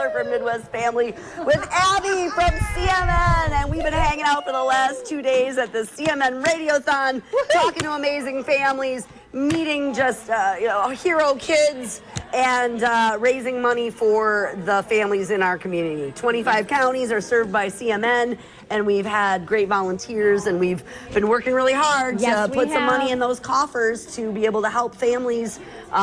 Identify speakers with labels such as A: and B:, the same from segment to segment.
A: Taylor from Midwest Family with Abby from CMN. And we've been hanging out for the last 2 days at the CMN Radiothon, talking to amazing families, meeting just hero kids, and raising money for the families in our community. 25 counties are served by CMN, and we've had great volunteers, and we've been working really hard to put some money in those coffers to be able to help families,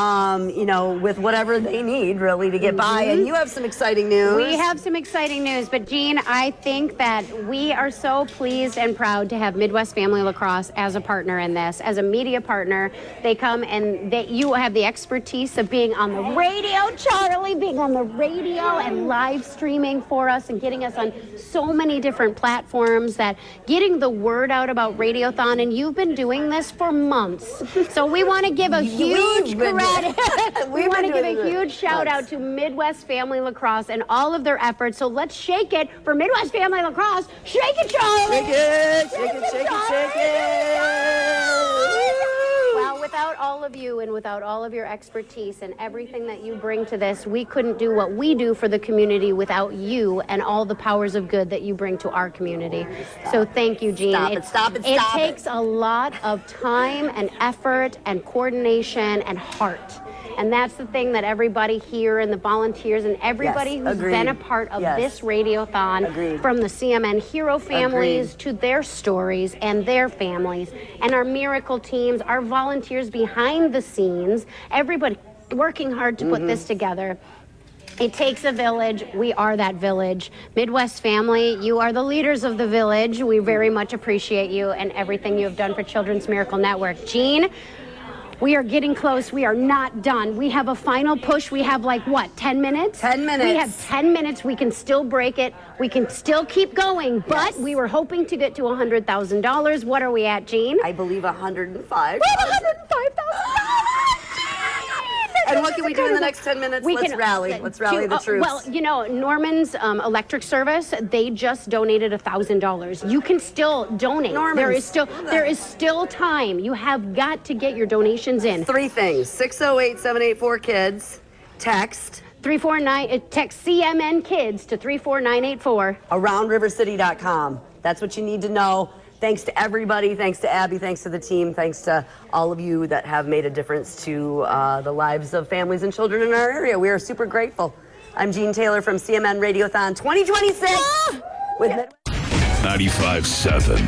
A: with whatever they need, really, to get by. And you have some exciting news.
B: We have some exciting news, but Jean, I think that we are so pleased and proud to have Midwest Family Lacrosse as a partner in this, as a media partner. They come and you have the expertise of being on the radio, Charlie, being on the radio and live streaming for us and getting us on so many different platforms, that getting the word out about Radiothon, and you've been doing this for months. So we want to give a huge credit. We want to give a huge shout out to Midwest Family Lacrosse and all of their efforts. So let's shake it for Midwest Family Lacrosse. Shake it, Charlie!
A: Shake it, shake it, shake it, shake it!
B: Well, without all of you and without all of your expertise and everything that you bring to this, we couldn't do what we do for the community without you and all the powers of good that you bring to our community. So thank you, Jean. It takes a lot of time and effort and coordination and heart. And that's the thing that everybody here and the volunteers and everybody who's been a part of this Radiothon, from the CMN hero families to their stories and their families, and our miracle teams, our volunteers behind the scenes, everybody working hard to put this together. It takes a village. We are that village. Midwest Family, you are the leaders of the village. We very much appreciate you and everything you have done for Children's Miracle Network. Jean, we are getting close. We are not done. We have a final push. We have 10 minutes?
A: 10 minutes.
B: We have 10 minutes. We can still break it. We can still keep going, but we were hoping to get to $100,000. What are we at, Jean?
A: I believe 105.
B: We're at $105,000.
A: And what can we do in the next 10 minutes? Let's rally. Let's rally the troops.
B: Well, Norman's Electric Service, they just donated $1,000. You can still donate.
A: Norman's.
B: There is still time. You have got to get your donations in.
A: 3 things. 608-784-KIDS. Text.
B: 349. Text CMN Kids to 34984.
A: AroundRiverCity.com. That's what you need to know. Thanks to everybody. Thanks to Abby. Thanks to the team. Thanks to all of you that have made a difference to the lives of families and children in our area. We are super grateful. I'm Jean Taylor from CMN Radiothon 2026 with
C: 95.7